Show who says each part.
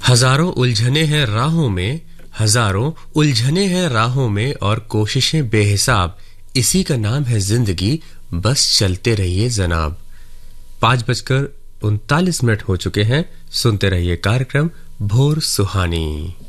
Speaker 1: हजारों उलझने हैं राहों में, हजारों उलझने हैं राहों में और कोशिशें बेहिसाब, इसी का नाम है जिंदगी, बस चलते रहिए जनाब। 5:39 हो चुके हैं। सुनते रहिए कार्यक्रम भोर सुहानी।